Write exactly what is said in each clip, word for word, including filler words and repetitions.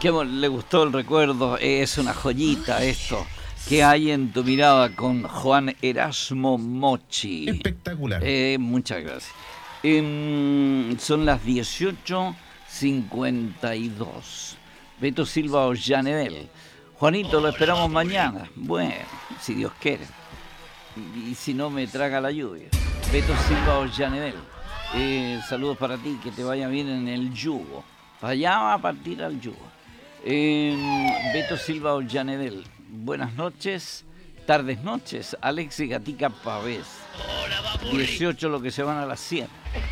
que le gustó el recuerdo, es una joyita esto. ¿Qué hay en tu mirada con Juan Erasmo Mochi? Espectacular. Eh, muchas gracias. Eh, son las dieciocho cincuenta y dos. Beto Silva Ollanedel. Juanito, lo esperamos mañana. Bueno, si Dios quiere. Y, y si no me traga la lluvia. Beto Silva Ollanedel. Eh, saludos para ti, que te vaya bien en el yugo. Para allá va a partir al yugo. Eh, Beto Silva Ollanedel. Buenas noches, tardes, noches. Alex y Gatica Pavés. dieciocho lo que se van a las cien.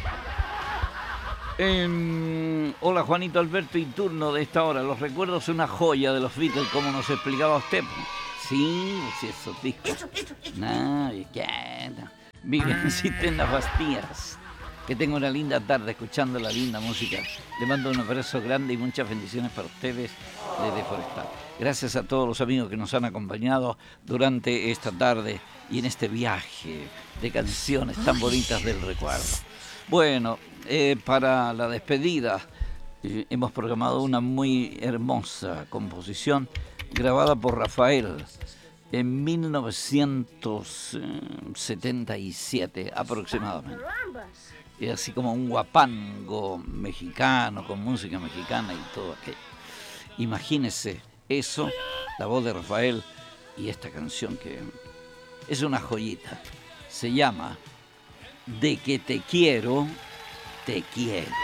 Eh, hola Juanito Alberto y turno de esta hora. Los recuerdos son una joya de los Beatles, como nos explicaba usted. Sí, sí, esos discos. No, ya, no. Viven cisternas vacías. Que tenga una linda tarde escuchando la linda música. Le mando un abrazo grande y muchas bendiciones para ustedes desde Forestal. Gracias a todos los amigos que nos han acompañado durante esta tarde y en este viaje de canciones tan bonitas del recuerdo. Bueno, eh, para la despedida eh, hemos programado una muy hermosa composición grabada por Rafael en mil novecientos setenta y siete aproximadamente. Y así como un guapango mexicano, con música mexicana y todo aquello. Imagínese eso, la voz de Rafael y esta canción que es una joyita. Se llama De que te quiero, te quiero.